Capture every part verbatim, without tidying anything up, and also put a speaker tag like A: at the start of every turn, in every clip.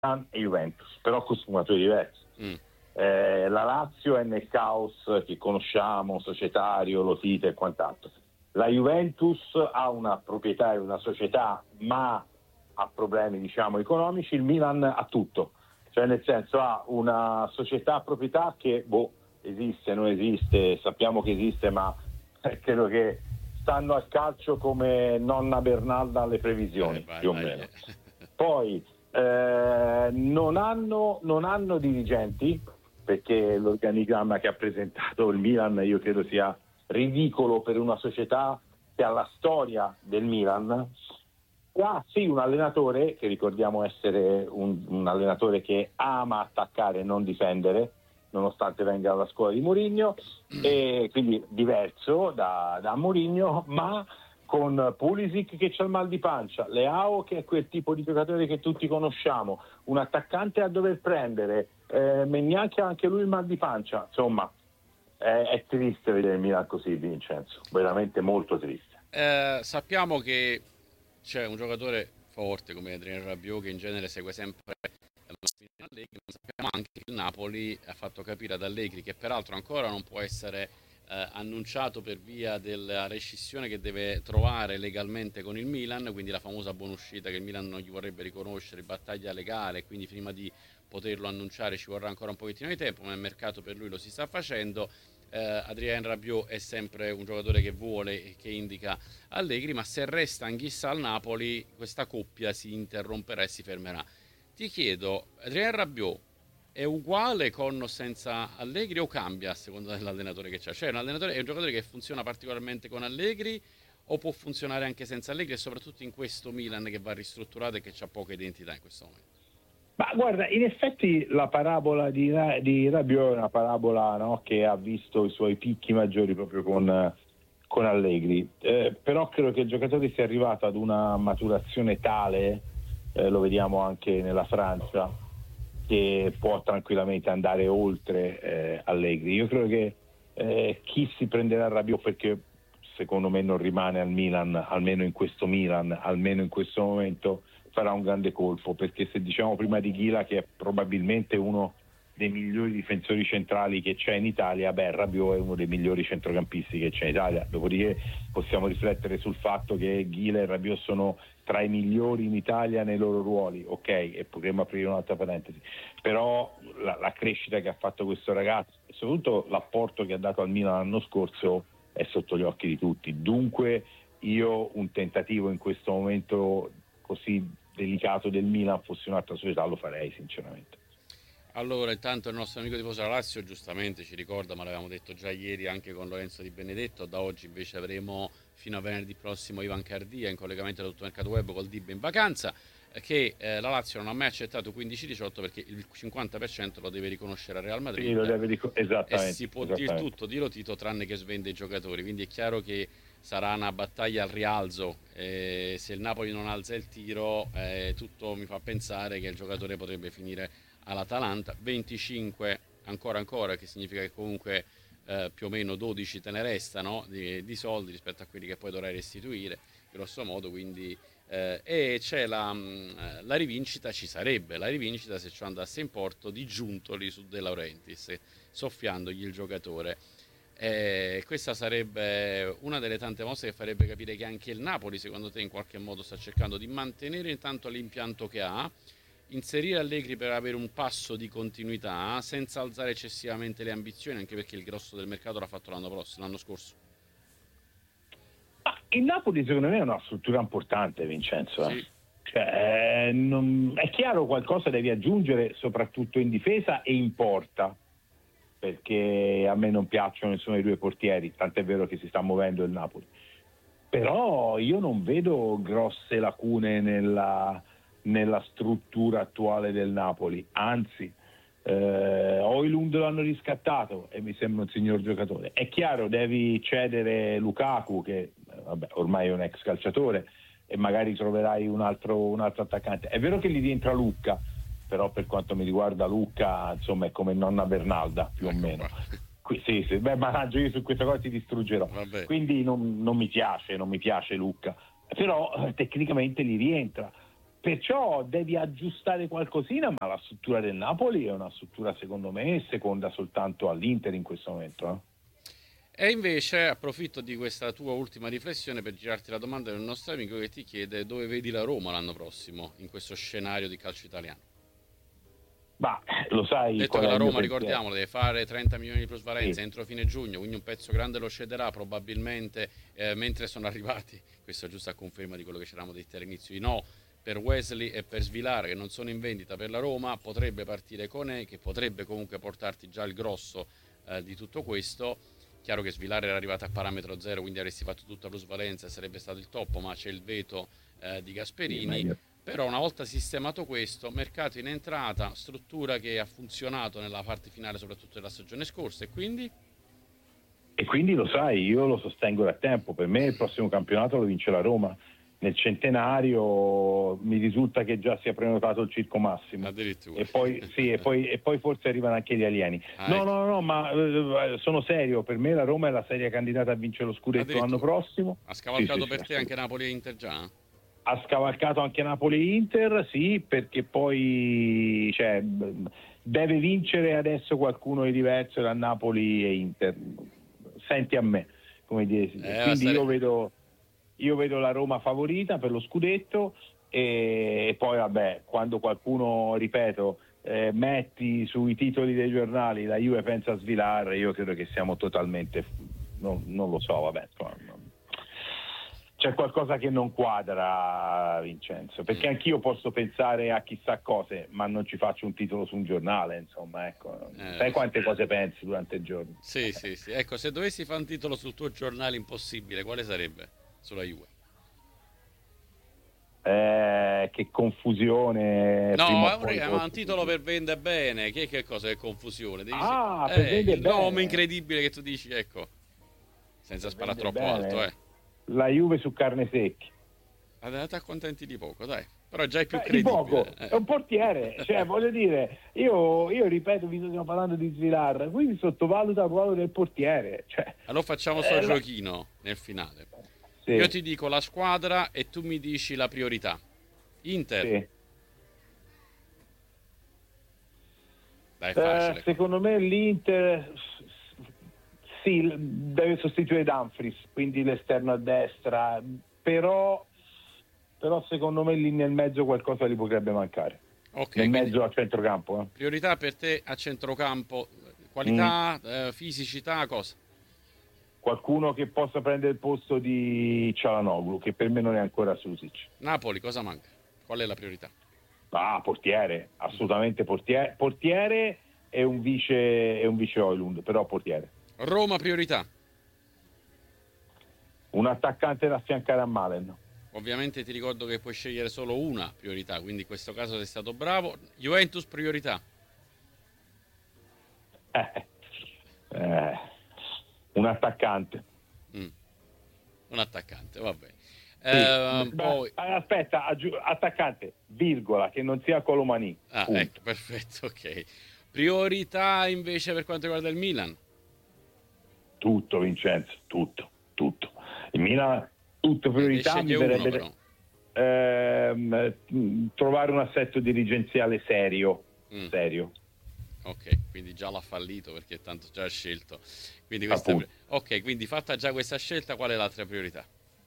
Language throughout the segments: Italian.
A: Milan e Juventus, però con sfumature diverse. Mm. Eh, la Lazio è nel caos che conosciamo, societario, Lotito e quant'altro. La Juventus ha una proprietà e una società, ma ha problemi, diciamo, economici. Il Milan ha tutto, cioè nel senso ha una società a proprietà che boh, esiste, non esiste, sappiamo che esiste, ma credo che stanno al calcio come nonna Bernalda alle previsioni, eh, vai, più vai. o meno. Poi eh, non hanno, non hanno dirigenti, perché l'organigramma che ha presentato il Milan io credo sia ridicolo per una società che ha la storia del Milan. Ha sì un allenatore, che ricordiamo essere un, un allenatore che ama attaccare e non difendere, nonostante venga dalla scuola di Mourinho, e quindi diverso da, da Mourinho, ma con Pulisic che c'ha il mal di pancia, Leao che è quel tipo di giocatore che tutti conosciamo, un attaccante a dover prendere, eh, Maignan che ha anche lui il mal di pancia, insomma è, è triste vedere il Milan così, Vincenzo, veramente molto triste.
B: Eh, sappiamo che c'è un giocatore forte come Adrien Rabiot che in genere segue sempre Allegri, ma sappiamo anche che il Napoli ha fatto capire ad Allegri, che peraltro ancora non può essere eh, annunciato per via della rescissione che deve trovare legalmente con il Milan, quindi la famosa buonuscita che il Milan non gli vorrebbe riconoscere, battaglia legale, quindi prima di poterlo annunciare ci vorrà ancora un pochettino di tempo, ma il mercato per lui lo si sta facendo. eh, Adrien Rabiot è sempre un giocatore che vuole e che indica Allegri, ma se resta Anghissa al Napoli questa coppia si interromperà e si fermerà. Ti chiedo, Adrien Rabiot è uguale con o senza Allegri o cambia a seconda dell'allenatore che c'ha? Cioè un allenatore, è un giocatore che funziona particolarmente con Allegri o può funzionare anche senza Allegri, e soprattutto in questo Milan che va ristrutturato e che ha poca identità in questo momento?
A: Ma guarda, in effetti la parabola di, di Rabiot è una parabola, no, che ha visto i suoi picchi maggiori proprio con, con Allegri, eh, però credo che il giocatore sia arrivato ad una maturazione tale, eh, lo vediamo anche nella Francia, che può tranquillamente andare oltre eh, Allegri. Io credo che eh, chi si prenderà Rabiot, perché secondo me non rimane al Milan, almeno in questo Milan, almeno in questo momento, farà un grande colpo, perché se diciamo prima di Ghila che è probabilmente uno dei migliori difensori centrali che c'è in Italia, beh, Rabiot è uno dei migliori centrocampisti che c'è in Italia. Dopodiché possiamo riflettere sul fatto che Ghila e Rabiot sono tra i migliori in Italia nei loro ruoli, ok, e potremmo aprire un'altra parentesi, però la, la crescita che ha fatto questo ragazzo e soprattutto l'apporto che ha dato al Milan l'anno scorso è sotto gli occhi di tutti. Dunque io un tentativo in questo momento così delicato del Milan, fosse un'altra società, lo farei sinceramente.
B: Allora, intanto il nostro amico tifoso della Lazio giustamente ci ricorda, ma l'avevamo detto già ieri anche con Lorenzo Di Benedetto, da oggi invece avremo fino a venerdì prossimo Ivan Cardia in collegamento da tutto il mercato web col D I B in vacanza, che eh, la Lazio non ha mai accettato quindici diciotto perché il cinquanta per cento lo deve riconoscere al Real Madrid.
A: Sì, lo deve ric- esattamente,
B: e si può
A: esattamente.
B: dire tutto di Lotito tranne che svende i giocatori, quindi è chiaro che sarà una battaglia al rialzo. Eh, se il Napoli non alza il tiro, eh, tutto mi fa pensare che il giocatore potrebbe finire all'Atalanta. Venticinque ancora ancora, che significa che comunque eh, più o meno dodici te ne restano di, di soldi rispetto a quelli che poi dovrai restituire grosso modo, quindi eh, e c'è la, la rivincita, ci sarebbe la rivincita se ciò andasse in porto di Giuntoli su De Laurentiis, soffiandogli il giocatore. Eh, questa sarebbe una delle tante mosse che farebbe capire che anche il Napoli, secondo te, in qualche modo sta cercando di mantenere intanto l'impianto che ha, inserire Allegri per avere un passo di continuità senza alzare eccessivamente le ambizioni, anche perché il grosso del mercato l'ha fatto l'anno prossimo, l'anno scorso.
A: Ma il Napoli secondo me è una struttura importante, Vincenzo.
B: Sì.
A: Cioè, non... è chiaro, qualcosa devi aggiungere, soprattutto in difesa e in porta, perché a me non piacciono nessuno dei due portieri, tant'è vero che si sta muovendo il Napoli. Però io non vedo grosse lacune nella, nella struttura attuale del Napoli, anzi eh, Højlund l'hanno riscattato e mi sembra un signor giocatore. È chiaro, devi cedere Lukaku, che vabbè, ormai è un ex calciatore, e magari troverai un altro, un altro attaccante. È vero che gli rientra Lucca, però per quanto mi riguarda Lucca insomma è come nonna Bernalda più ecco o meno Qui, sì, sì. Beh, managgio, io su questa cosa ti distruggerò. Vabbè. Quindi non, non mi piace non mi piace Lucca, però eh, tecnicamente gli rientra. perciò devi aggiustare qualcosina, ma la struttura del Napoli è una struttura secondo me seconda soltanto all'Inter in questo momento. Eh?
B: E invece approfitto di questa tua ultima riflessione per girarti la domanda del nostro amico che ti chiede dove vedi la Roma l'anno prossimo in questo scenario di calcio italiano.
A: Ma lo sai,
B: detto che la Roma, ricordiamolo, deve fare trenta milioni di plusvalenza sì. entro fine giugno, quindi un pezzo grande lo cederà probabilmente eh, mentre sono arrivati, questo è giusto a conferma di quello che ci eravamo detti all'inizio, i no per Wesley e per Svilar che non sono in vendita per la Roma, potrebbe partire Koné che potrebbe comunque portarti già il grosso eh, di tutto questo. Chiaro che Svilar era arrivato a parametro zero, quindi avresti fatto tutta plusvalenza e sarebbe stato il top, ma c'è il veto eh, di Gasperini. Sì, però una volta sistemato questo, mercato in entrata, struttura che ha funzionato nella parte finale soprattutto della stagione scorsa e quindi?
A: E quindi lo sai, io lo sostengo da tempo, per me il prossimo campionato lo vince la Roma. Nel centenario mi risulta che già sia prenotato il Circo Massimo.
B: Addirittura.
A: E poi, sì, e poi, e poi forse arrivano anche gli alieni. Ah, no, ecco. no, no, ma eh, sono serio, per me la Roma è la seria candidata a vincere lo scudetto l'anno prossimo.
B: Ha scavalcato
A: sì,
B: per
A: sì,
B: te
A: sì.
B: anche Napoli e Inter già?
A: Ha scavalcato anche Napoli e Inter, sì, perché poi cioè, deve vincere adesso qualcuno di diverso da Napoli e Inter. Senti a me, come dire. Eh, Quindi io vedo... Io vedo la Roma favorita per lo scudetto e poi vabbè, quando qualcuno, ripeto, eh, metti sui titoli dei giornali la Juve pensa a Svilar, io credo che siamo totalmente, non, non lo so, vabbè, c'è qualcosa che non quadra, Vincenzo, perché anch'io posso pensare a chissà cose, ma non ci faccio un titolo su un giornale, insomma, ecco. Eh, sai quante cose pensi durante il giorno?
B: Sì, sì, sì. Ecco, se dovessi fare un titolo sul tuo giornale impossibile, quale sarebbe? Sulla Juve.
A: Eh, che confusione.
B: No, è un, è un titolo per vendere bene. Che, che cosa è confusione? Devi
A: ah,
B: eh,
A: per vendere
B: il
A: bene.
B: nome incredibile che tu dici, ecco. Senza per sparare troppo bene. alto, eh.
A: La Juve su carne secchi.
B: Andate accontenti di poco, dai. Però già è più
A: Beh,
B: credibile.
A: Di poco.
B: Eh.
A: È un portiere, cioè voglio dire, io, io ripeto, visto che stiamo parlando di Svilar, quindi sottovaluta il ruolo del portiere. Cioè,
B: allora facciamo sto eh, giochino la... nel finale. Sì. Io ti dico la squadra e tu mi dici la priorità. Inter.
A: Sì.
B: Dai, facile.
A: Eh, secondo me l'Inter sì, deve sostituire Dumfries, quindi l'esterno a destra, però, però secondo me lì nel mezzo qualcosa gli potrebbe mancare.
B: Okay,
A: nel mezzo a centrocampo. Eh.
B: Priorità per te a centrocampo, qualità, mm. eh, fisicità, cosa?
A: Qualcuno che possa prendere il posto di Çalhanoğlu, che per me non è ancora Susic.
B: Napoli, cosa manca? Qual è la priorità?
A: Ah, portiere, assolutamente portiere. Portiere e un vice e un vice Højlund, però portiere.
B: Roma, priorità?
A: Un attaccante da affiancare a Malen.
B: Ovviamente ti ricordo che puoi scegliere solo una priorità, quindi in questo caso sei stato bravo. Juventus, priorità?
A: Eh, eh, un attaccante.
B: Mm. Un attaccante, va bene.
A: Sì,
B: eh,
A: beh,
B: poi...
A: Aspetta, aggi- attaccante, virgola, che non sia Colomani.
B: Ah, ecco, perfetto, ok. Priorità invece per quanto riguarda il Milan?
A: Tutto, Vincenzo, tutto, tutto. Il Milan, tutte priorità, mi verrebbe ehm, trovare un assetto dirigenziale serio, mm. serio.
B: Ok, quindi già l'ha fallito perché tanto già ha scelto. Quindi questa... Ok, quindi fatta già questa scelta, qual è l'altra priorità?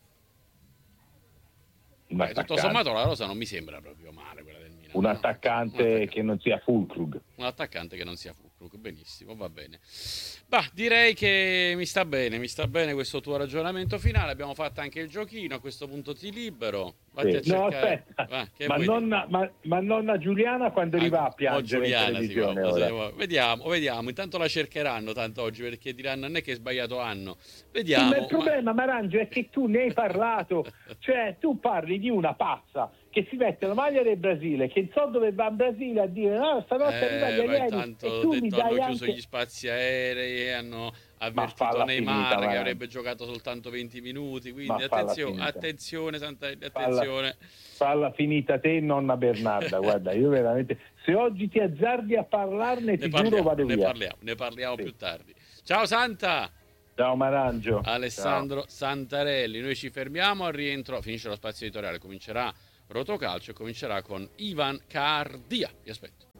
B: Beh, tutto sommato la rosa non mi sembra proprio male quella del Milan.
A: Un attaccante, no? un attaccante che non sia Füllkrug.
B: Un attaccante che non sia Füllkrug, benissimo, va bene. Bah, direi che mi sta bene, mi sta bene questo tuo ragionamento finale. Abbiamo fatto anche il giochino, a questo punto ti libero. Vatti
A: sì.
B: a
A: No,
B: cercare...
A: aspetta,
B: Va,
A: ma, nonna, ma, ma nonna Giuliana quando arriva a piangere in televisione ora?
B: Vediamo, vediamo, intanto la cercheranno tanto oggi perché diranno non è che è sbagliato anno. Vediamo.
A: Ma il problema, ma... Marangio, è che tu ne hai parlato, cioè tu parli di una pazza che si mette la maglia del Brasile, che non so dove va in Brasile a dire no, stanotte
B: eh,
A: arriva gli alieni e tu mi dai
B: hanno chiuso
A: anche...
B: gli spazi aerei, hanno avvertito Neymar finita, che avrebbe giocato soltanto venti minuti, quindi attenzione, attenzione Santarelli, attenzione.
A: Falla, falla finita te, nonna Bernarda, guarda, io veramente, se oggi ti azzardi a parlarne, ne ti parliamo, giuro vado
B: ne
A: via.
B: Parliamo, ne parliamo sì. più tardi. Ciao Santa!
A: Ciao Marangio.
B: Alessandro
A: Ciao.
B: Santarelli, noi ci fermiamo al rientro, finisce lo spazio editoriale, comincerà Rotocalcio e comincerà con Ivan Cardia. Vi aspetto.